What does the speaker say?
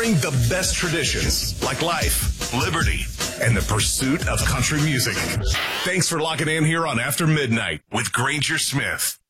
honoring the best traditions like life, liberty, and the pursuit of country music. Thanks for locking in here on After Midnight with Granger Smith.